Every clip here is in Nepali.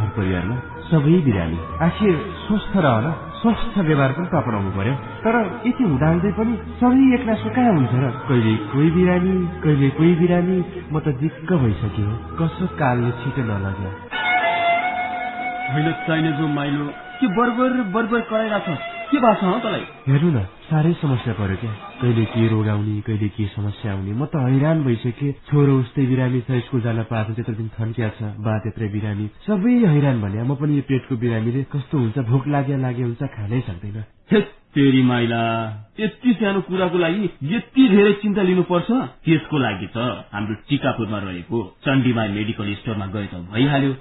घर परिवारमा सबै बिरामी। आखिर स्वस्थ रहन स्वस्थ व्यवहार पनि अपनाउनु पर्यो। तर यति हुँदाहुँदै पनि सबै एक्लासो कहाँ हुन्छ र? कहिले कोही बिरामी कहिले कोही बिरामी। म त दिक्क भइसक्यो। कसो कालले छिटो नलग्यो। होइन चाहिने जो माइलो के बर्बर बर्बर कराइरहेछ? के भएको छ तँलाई? हेर्नु न, साह्रै समस्या पर्यो क्या। कहिले के रोग आउने कहिले के समस्या आउने। म त हैरान भइसकेँ। छोरो उस्तै बिरामी छ, स्कुल जान पाएको त्यत्रो दिन थन्किया छ, बा त्यत्रै बिरामी, सबै हैरान भने। म पनि यो पेटको बिरामीले कस्तो हुन्छ, भोक लागे हुन्छ, खानै सक्दैन। तेरी माइला, यति सानो कुराको लागि यति धेरै चिन्ता लिनुपर्छ? त्यसको लागि त हाम्रो टिकापुरमा रहेको चण्डीमाई मेडिकल स्टोरमा गए त भइहाल्यो।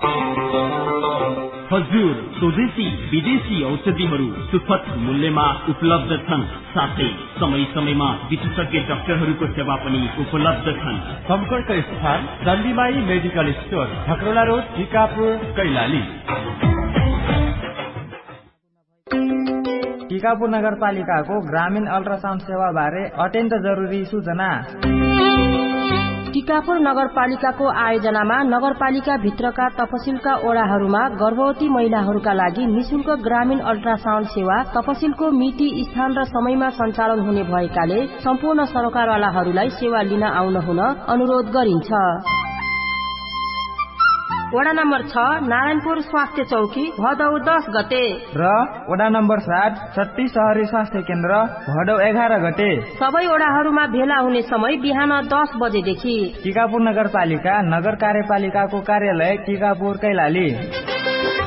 हजुर, स्वदेशी विदेशी औषधिहरू सुपथ मूल्यमा उपलब्ध छन्। साथै समय समयमा विशेषज्ञ डाक्टरहरूको सेवा पनि उपलब्ध छन्। सम्पर्क स्थान चण्डीमाई medical store, ठकरोला road, Tikapur, Kailali. Tikapur नगरपालिकाको ग्रामीण अल्ट्रासाउन्ड सेवा बारे अत्यन्त जरुरी सूचना। टिकापुर नगरपालिकाको आयोजनामा नगरपालिका भित्रका तपसिलका ओडाहरूमा गर्भवती महिलाहरूका लागि निशुल्क ग्रामीण अल्ट्रासाउन्ड सेवा तपसिलको मिति, स्थान र समयमा सञ्चालन हुने भएकाले सम्पूर्ण सरकारवालाहरूलाई सेवा लिन आउन हुन अनुरोध गरिन्छ। वडा नम्बर 6 नारायणपुर स्वास्थ्य चौकी भदौ 10 गते र वडा नम्बर 7 सट्टी शहरी स्वास्थ्य केन्द्र भदौ 11 गते। सबै वडाहरूमा भेला हुने समय बिहान 10 बजेदेखि। टिकापुर नगरपालिका नगर कार्यपालिकाको कार्यालय टिकापुर, कैलाली।